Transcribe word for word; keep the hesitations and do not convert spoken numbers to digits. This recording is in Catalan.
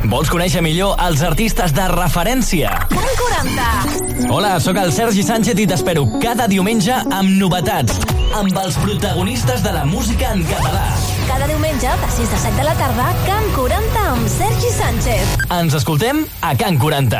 Vols conèixer millor els artistes de referència? Can quaranta. Hola, sóc el Sergi Sánchez i t'espero cada diumenge amb novetats, amb els protagonistes de la música en català. Cada diumenge, de sis a set de la tarda, Can quaranta amb Sergi Sánchez. Ens escoltem a Can quaranta.